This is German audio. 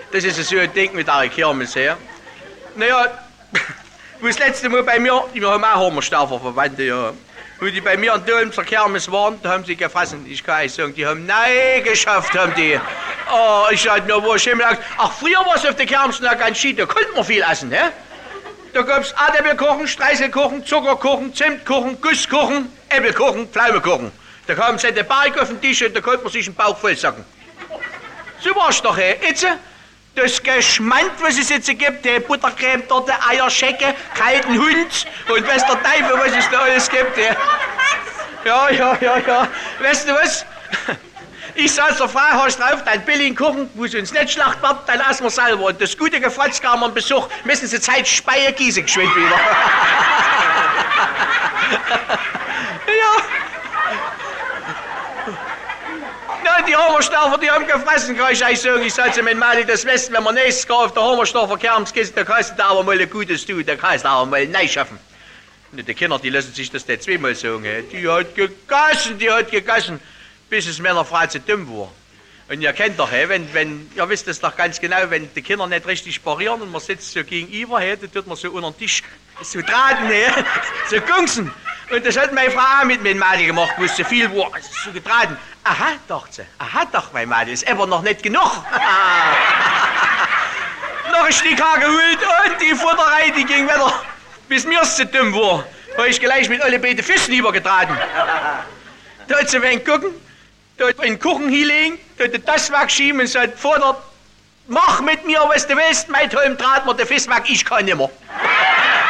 Das ist so ein Ding mit der Kirmes her. Naja, wo das letzte Mal bei mir, wir haben auch Hummerstaufer Verwandte, ja. Wo die bei mir an Dölmser Kirmes waren, da haben sie gefressen. Ich kann euch sagen, die haben nein geschafft, haben die. Oh, ich sag nur, wo ich hingedacht, ach, früher war es auf der Kirmes noch ganz schied, da konnte man viel essen, ne? Da gab's Erdäpfelkuchen, Streiselkuchen, Zuckerkuchen, Zimtkuchen, Gusskuchen, Äpfelkuchen, Pflaumenkuchen. Da kam der Berg auf den Tisch und da konnte man sich den Bauch voll sacken. So war's doch, hey. Jetzt, das Geschmand, was es jetzt gibt, die Buttercreme, Torte, Eierschecke, kalten Hund und weiß der Teufel, was es da alles gibt, hey. Ja. Weißt du was? Ich sag zur Frau, hast drauf, dein billigen Kuchen, muss uns nicht schlacht werden, dann essen wir selber. Und das gute Gefratz kam am Besuch, müssen Sie Zeit Speyer gießen geschwind wieder. Ja. Na, die Hummerstaufer, die haben gefressen, kann ich euch sagen. Ich sag zu meinem Mann, das Westen, wenn wir nächstes Jahr auf der Hummerstaufer Kerms gehen, da kannst du da aber mal ein Gutes tun, da kannst du aber mal neu schaffen. Die Kinder, die lassen sich das nicht zweimal sagen. Die hat gegessen, bis es meiner Frau zu dumm war. Und ihr kennt doch, wenn ihr wisst es doch ganz genau, wenn die Kinder nicht richtig parieren und man sitzt so gegenüber, dann tut man so unter den Tisch so traten, so gungsen. Und das hat meine Frau auch mit meinem Mädel gemacht, wo es so viel war, so getraten. Aha, dachte sie, doch, mein Mädel, ist aber noch nicht genug. Noch ein Stück Haar geholt und die Futterei, die ging weiter, bis mir es zu dumm war. Habe ich gleich mit alle beiden Füßen übergetraten. Da hat sie ein gucken, da hat einen Kuchen hinlegen, da hat das wegschieben und sagt, Vater, mach mit mir, was du willst, mein Tolm trat mir der Fisch weg, ich kann nimmer.